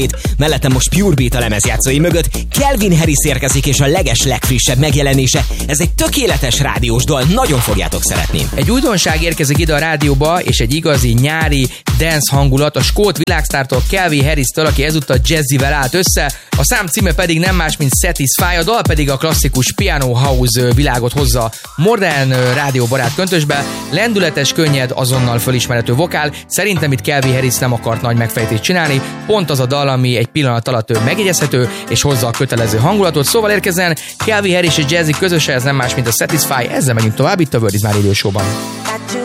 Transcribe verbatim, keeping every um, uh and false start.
mellettem most Pure Beat a lemezjátszói mögött, Calvin Harris érkezik és a leges legfrissebb megjelenése. Ez egy tökéletes rádiós dal, nagyon fogjátok szeretni. Egy újdonság érkezik ide a rádióba, és egy igazi nyári dance hangulat a skót világsztártól, Calvin Harris-től, aki ezúttal jazzivel állt össze. A szám címe pedig nem más, mint Satisfy, a dal pedig a klasszikus piano house világot hozza modern rádióbarát köntösbe, lendületes, könnyed, azonnal fölismerhető vokál. Szerintem itt Calvin Harris nem akart nagy megfejtést csinálni, pont az a dal, ami egy pillanat alatt megjegyezhető, és hozza a kötelező hangulatot. Szóval érkezzen Calvin Harris és Jazzy közösen, ez nem más, mint a Satisfy, ezzel megyünk tovább itt a World is My Radio Show-ban.